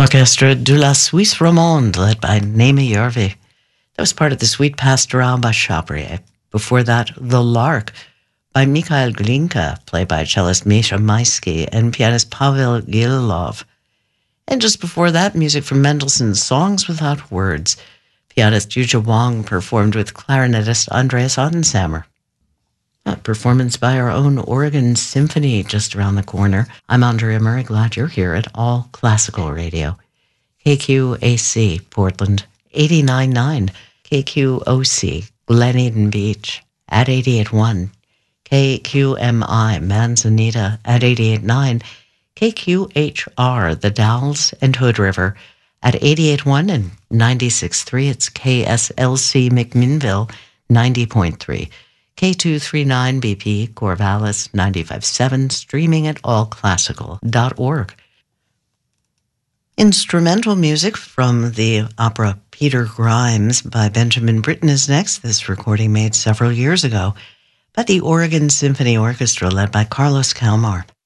Orchestre de la Suisse Romande, led by Naomi Järvi. That was part of the Suite Pastorale by Chabrier. Before that, The Lark by Mikhail Glinka, played by cellist Misha Maisky and pianist Pavel Gililov. And just before that, music from Mendelssohn's Songs Without Words. Pianist Yuja Wang performed with clarinetist Andreas Ottensammer. A performance by our own Oregon Symphony just around the corner. I'm Andrea Murray, glad you're here at All Classical Radio. KQAC, Portland, 89.9. KQOC, Glen Eden Beach, at 88.1. KQMI, Manzanita, at 88.9. KQHR, The Dalles and Hood River, at 88.1 and 96.3. It's KSLC McMinnville, 90.3. K239 BP, Corvallis, 95.7, streaming at allclassical.org. Instrumental music from the opera Peter Grimes by Benjamin Britten is next. This recording made several years ago by the Oregon Symphony Orchestra led by Carlos Kalmar.